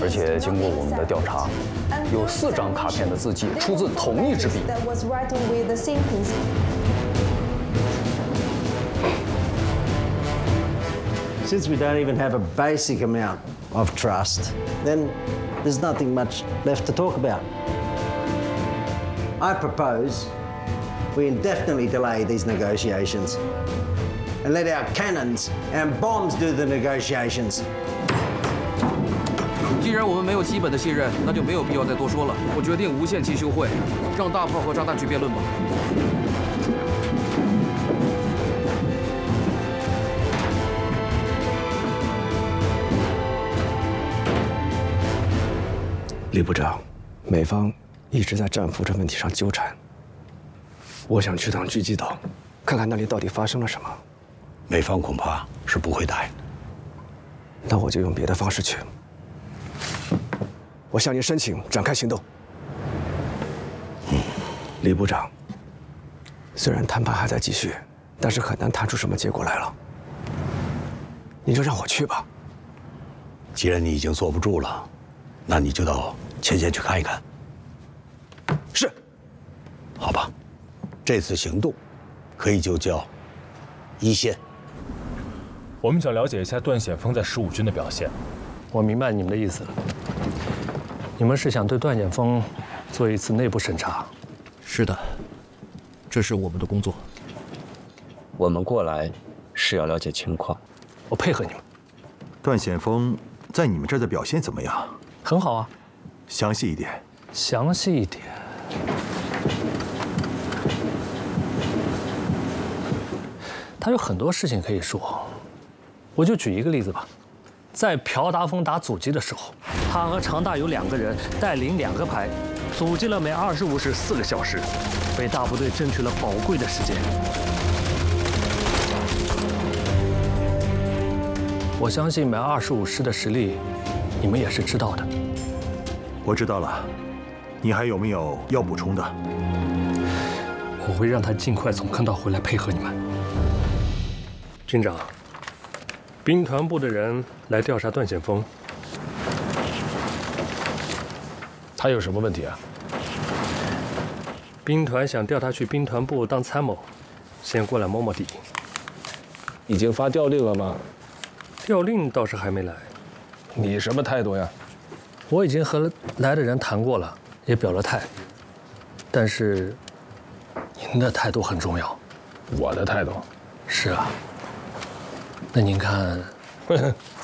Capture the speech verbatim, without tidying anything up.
而且经过我们的调查，有四张卡片的字迹出自同一支笔。 Since we don't even have a basic amount of trust, then there's nothing much left to talk about. I propose we indefinitely delay these negotiations and let our cannons and bombs do the negotiations. 既然我们没有基本的信任，那就没有必要再多说了。我决定无限期休会，让大炮和炸弹去辩论吧。 李部长，美方一直在战俘这问题上纠缠。我想去趟狙击岛，看看那里到底发生了什么。 美方恐怕是不会答应的。 那我就用别的方式去。我向您申请展开行动。嗯，李部长，虽然谈判还在继续，但是很难谈出什么结果来了。您就让我去吧。 既然你已经坐不住了，那你就到前线去看一看。 是。 好吧，这次行动可以就叫一线。 我们想了解一下段显锋在十五军的表现。 我明白你们的意思了。你们是想对段显锋做一次内部审查？ 是的，这是我们的工作。 我们过来是要了解情况。 我配合你们。 段显锋在你们这儿的表现怎么样？ 很好啊。 详细一点。 详细一点。他有很多事情可以说，我就举一个例子吧。在朴达峰打阻击的时候，他和常大有两个人带领两个排，阻击了每二十五时四个小时，为大部队争取了宝贵的时间。我相信每二十五师的实力，你们也是知道的。 我知道了，你还有没有要补充的？ 我会让他尽快从坑道回来配合你们。军长，兵团部的人来调查段显锋， 他有什么问题啊？ 兵团想调他去兵团部当参谋，先过来摸摸底。 已经发调令了吗？ 调令倒是还没来。 你什么态度呀？ 我已经和来的人谈过了，也表了态。但是，您的态度很重要。 我的态度？ 是啊。那您看，